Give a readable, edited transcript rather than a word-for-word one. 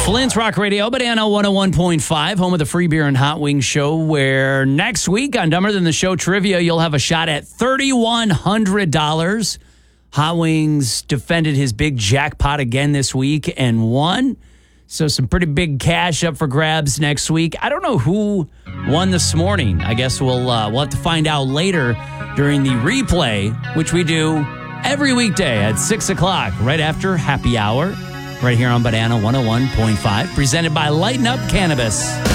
Flint's Rock Radio, Banana 101.5, home of the Free Beer and Hot Wings show, where next week on Dumber Than the Show Trivia, you'll have a shot at $3,100. Hot Wings defended his big jackpot again this week and won. So some pretty big cash up for grabs next week. I don't know who won this morning. I guess we'll have to find out later during the replay, which we do every weekday at 6 o'clock, right after happy hour, right here on Banana 101.5, presented by Lighten Up Cannabis.